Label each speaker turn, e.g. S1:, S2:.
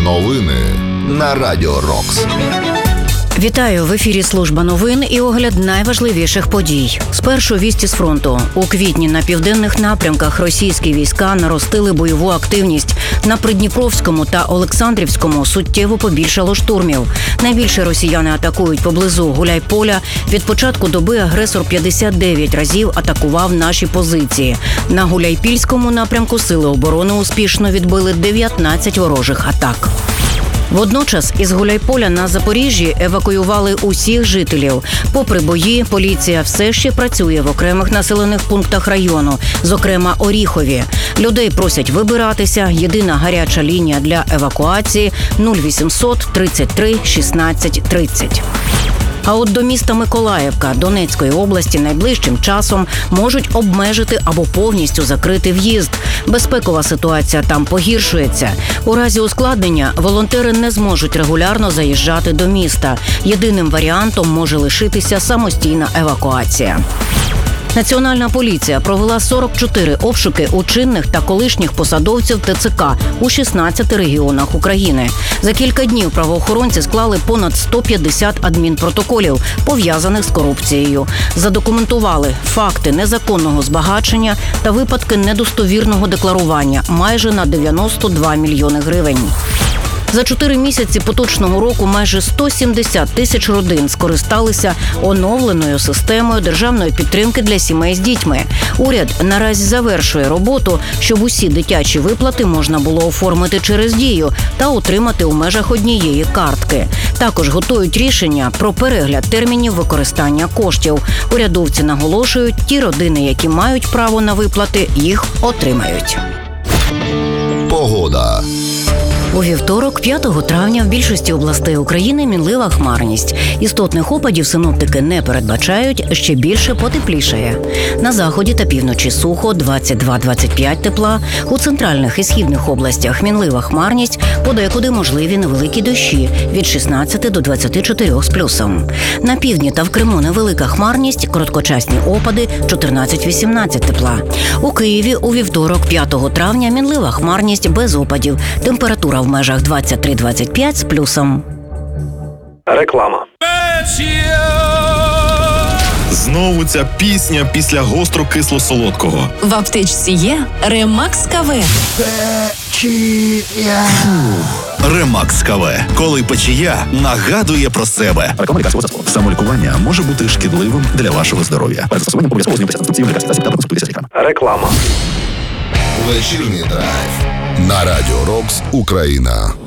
S1: Новини на Радіо Рокс.
S2: Вітаю! В ефірі служба новин і огляд найважливіших подій. Спершу вісті з фронту. У квітні на південних напрямках російські війська наростили бойову активність. На Придніпровському та Олександрівському суттєво побільшало штурмів. Найбільше росіяни атакують поблизу Гуляйполя. Від початку доби агресор 59 разів атакував наші позиції. На Гуляйпільському напрямку сили оборони успішно відбили 19 ворожих атак. Водночас із Гуляйполя на Запоріжжі евакуювали усіх жителів. Попри бої, поліція все ще працює в окремих населених пунктах району, зокрема Оріхові. Людей просять вибиратися. Єдина гаряча лінія для евакуації – 0800 33 16 30. А от до міста Миколаївка Донецької області найближчим часом можуть обмежити або повністю закрити в'їзд. Безпекова ситуація там погіршується. У разі ускладнення волонтери не зможуть регулярно заїжджати до міста. Єдиним варіантом може лишитися самостійна евакуація. Національна поліція провела 44 обшуки у чинних та колишніх посадовців ТЦК у 16 регіонах України. За кілька днів правоохоронці склали понад 150 адмінпротоколів, пов'язаних з корупцією. Задокументували факти незаконного збагачення та випадки недостовірного декларування майже на 92 мільйони гривень. За 4 місяці поточного року майже 170 тисяч родин скористалися оновленою системою державної підтримки для сімей з дітьми. Уряд наразі завершує роботу, щоб усі дитячі виплати можна було оформити через Дію та отримати у межах однієї картки. Також готують рішення про перегляд термінів використання коштів. Урядовці наголошують, ті родини, які мають право на виплати, їх отримають.
S1: Погода.
S2: У вівторок, 5 травня, в більшості областей України мінлива хмарність. Істотних опадів синоптики не передбачають, ще більше потеплішає. На заході та півночі сухо, 22-25 тепла. У центральних і східних областях мінлива хмарність, подекуди можливі невеликі дощі від 16 до 24 з плюсом. На півдні та в Криму невелика хмарність, короткочасні опади 14-18 тепла. У Києві у вівторок, 5 травня, мінлива хмарність без опадів. Температура в межах 23-25 з плюсом.
S3: Реклама.
S4: Знову ця пісня після гостро-кисло-солодкого.
S5: В аптечці є Ремакс КВ.
S4: Ремакс КВ. Коли печія нагадує про себе.
S6: Реклама лікарського засобу. Самолікування може бути шкідливим для вашого здоров'я. Перед застосуванням обов'язково знайомтеся з інструкцією лікарських засобів та проконсультуйтеся з лікарем.
S3: Реклама.
S1: Вечірній драйв на Радіо Рокс Україна.